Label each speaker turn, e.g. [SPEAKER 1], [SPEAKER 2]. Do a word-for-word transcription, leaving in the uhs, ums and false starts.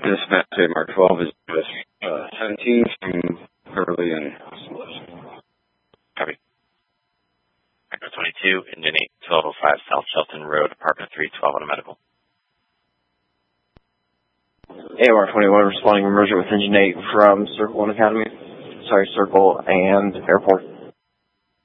[SPEAKER 1] Dispatch to Mark twelve is uh, seventeen from Beverly and
[SPEAKER 2] Copy. Echo twenty-two, engine eight, twelve oh five South Shelton Road, apartment three twelve on a medical.
[SPEAKER 3] A M R twenty-one responding emergent with engine eight from Circle one Academy. Sorry, Circle and Airport.